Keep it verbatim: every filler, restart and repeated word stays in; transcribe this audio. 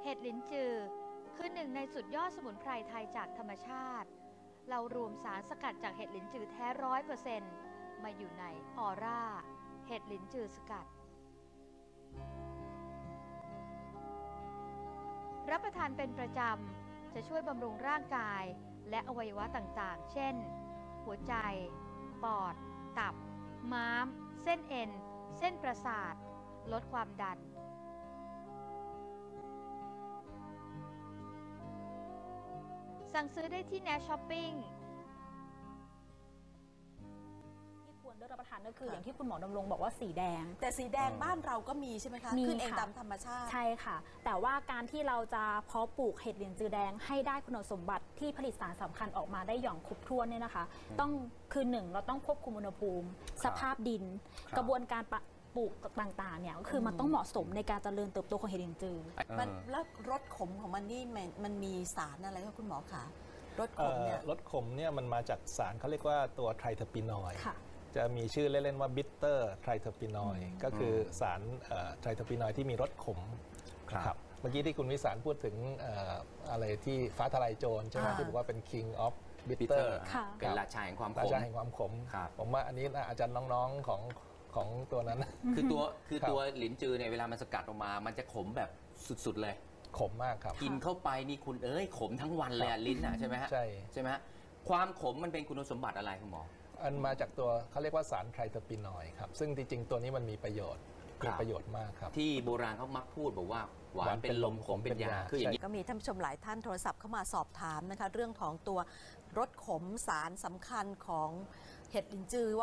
ห็ดลิ้นจือคือหนึ่งในสุดยอดสมุนไพรไทยจากธรรมชาติเรารวมสารสกัดจากเห็ดลิ้นจือแท้ร้อยเปอร์เซ็นต์มาอยู่ในออร่าเห็ดลิ้นจือสกัดรับประทานเป็นประจำจะช่วยบำรุงร่างกายและอวัยวะต่างๆเช่นหัวใจปอดตับม้ามเส้นเอ็นเส้นประสาทลดความดันสั่งซื้อได้ที่ Nash Shopping ที่ควรได้รับประทานก็คืออย่างที่คุณหมอดำรงบอกว่าสีแดงแต่สีแดงบ้านเราก็มีใช่ไหมคะขึ้นเองตามธรรมชาติใช่ค่ะแต่ว่าการที่เราจะเพาะปลูกเห็ดลิ้นจือแดงให้ได้คุณสมบัติที่ผลิตสารสำคัญออกมาได้อย่างครบถ้วนเนี่ยนะคะต้องคือหนึ่งเราต้องควบคุมอุณหภูมิสภาพดินกระบวนการปลูกต่างๆเนี่ยก็คือมันต้องเหมาะสมในการเจริญเติบโตของเห็ดลิ้นจือมันแล้วรสขมของมันนี่มันมีสารอะไรคะคุณหมอคะรสขมเนี่ยรสขมเนี่ยมันมาจากสารเขาเรียกว่าตัวไทรเทอปินอยด์จะมีชื่อเล่นๆว่าบิตเตอร์ไทรเทอปินอยด์ก็คือสารไทรเทอปินอยด์ที่มีรสขมครับเมื่อกี้ที่คุณวิสารพูดถึงอะไรที่ฟ้าทลายโจรใช่ไหมที่บอกว่าเป็น king of bitter เป็นราชาแห่งความขมราชาแห่งความขมผมว่าอันนี้อาจารย์น้องๆของของตัวนั้นคือตัวคือตัวหลินจือเนี่ยเวลามันสกัดออกมามันจะขมแบบสุดๆเลยขมมากครับกินเข้าไปนี่คุณเอ้ยขมทั้งวันเลยลิ้นอ่ะใช่ไหมฮะใช่ใช่ไหมฮะความขมมันเป็นคุณสมบัติอะไรคุณหมออันมาจากตัวเขาเรียกว่าสารไทรเทอปินอยด์ครับซึ่งจริงๆตัวนี้มันมีประโยชน์มีประโยชน์มากครับที่โบราณเขามักพูดบอกว่าหวานเป็นลมขมเป็นยาคืออย่างนี้ก็มีท่านผู้ชมหลายท่านโทรศัพท์เข้ามาสอบถามนะคะเรื่องของตัวรสขมสารสำคัญของเห็ดลิ้นจือ